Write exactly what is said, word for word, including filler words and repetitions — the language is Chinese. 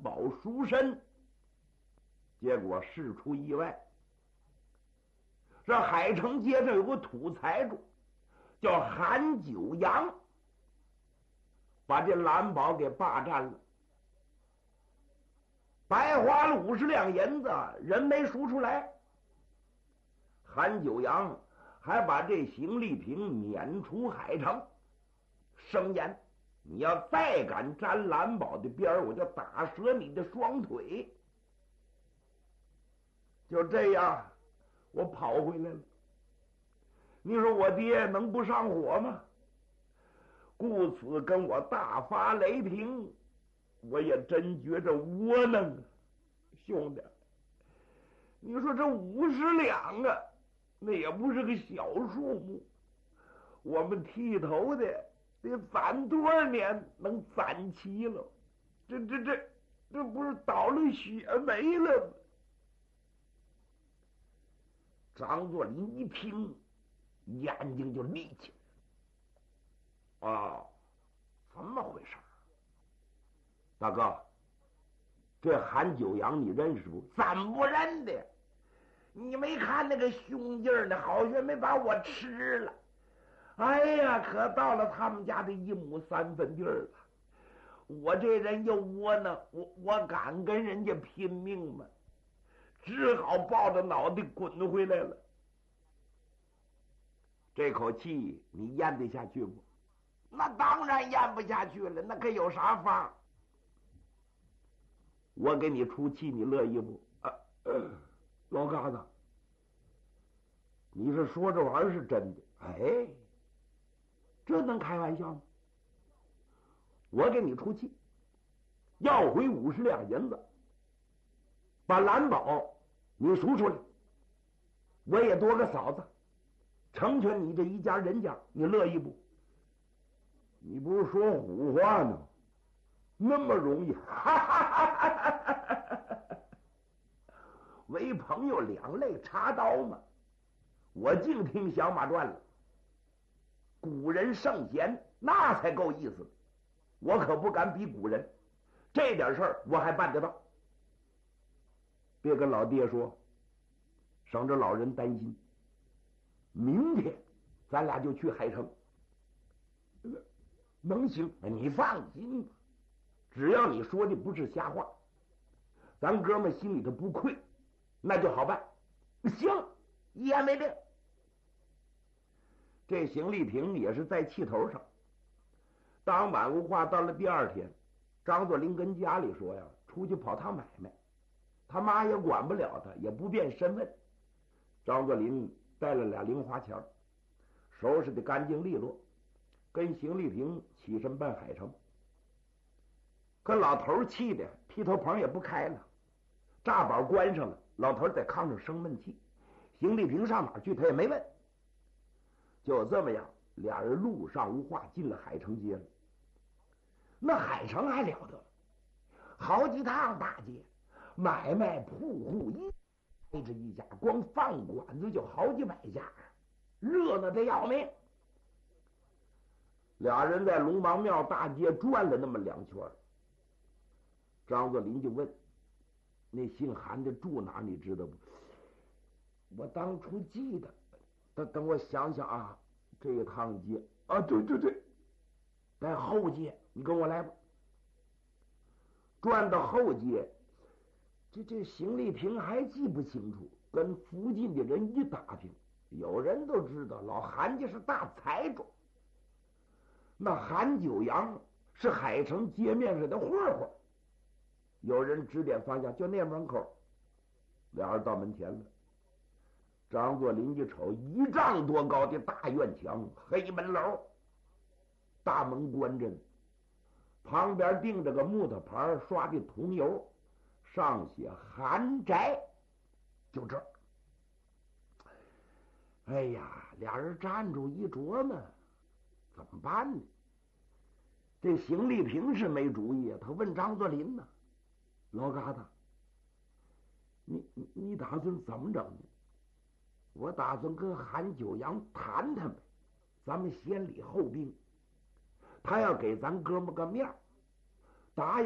宝赎身，结果事出意外。这海城街上有个土财主叫韩九阳，把这蓝宝给霸占了，白花了五十两银子，人没赎出来。韩九阳还把这邢丽萍免除海城，声言你要再敢沾蓝宝的边儿，我就打折你的双腿。就这样，我跑回来了。你说我爹能不上火吗？故此跟我大发雷霆，我也真觉着窝囊啊，兄弟。你说这五十两啊，那也不是个小数目，我们剃头的得攒多少年能攒齐了？这这这这不是倒了血霉了吗？张作霖一听，眼睛就立起来了。哦，怎么回事？大哥，这韩九阳你认识不？怎不认的？你没看那个凶劲儿呢，好像没把我吃了。哎呀，可到了他们家的一亩三分地儿了。我这人又窝囊，我我敢跟人家拼命吗？只好抱着脑袋滚回来了。这口气你咽得下去不？那当然咽不下去了，那可有啥法？我给你出气，你乐意不？啊呃、老嘎子，你是说这玩意儿是真的？哎，这能开玩笑吗？我给你出气，要回五十两银子，把蓝宝你赎出来，我也多个嫂子，成全你这一家人家，你乐意不？你不是说胡话呢？那么容易？哈哈哈哈哈！为朋友两肋插刀嘛。我净听小马传了，古人圣贤那才够意思的，我可不敢比古人，这点事儿我还办得到。别跟老爹说，省着老人担心。明天咱俩就去海城，能行？你放心吧，只要你说的不是瞎话，咱哥们心里头不愧，那就好办。行，一言没病。这邢丽萍也是在气头上。当晚无话，到了第二天，张作霖跟家里说呀，出去跑趟买卖，他妈也管不了他，也不便深问。张作霖带了俩零花钱，收拾的干净利落，跟邢丽萍起身奔海城。可老头气的劈头棚也不开了，闸板关上了，老头在炕上生闷气。邢丽萍上哪儿去，他也没问。就这么样，俩人路上无话，进了海城街了。那海城还了得，好几趟大街，买卖铺户一挨着一家，光饭馆子就好几百家，热闹得要命。俩人在龙王庙大街转了那么两圈，张作霖就问：“那姓韩的住哪？你知道不？”我当初记得，等等我想想啊，这一趟街啊，对对对，在后街，你跟我来吧。转到后街，这这邢丽萍还记不清楚，跟附近的人一打听，有人都知道老韩家是大财主，那韩九阳是海城街面上的混混。有人指点方向，就那门口。俩人到门前了。张作霖一瞅，一丈多高的大院墙，黑门楼，大门关着呢，旁边钉着个木头牌，刷的铜油，上写韩宅，就这儿。哎呀，俩人站住一琢磨，怎么办呢？这邢丽萍是没主意啊，他问张作霖呢：“老疙瘩，你你你打算怎么整呢？”我打算跟韩九阳谈谈呗，咱们先礼后兵，他要给咱哥们个面，答应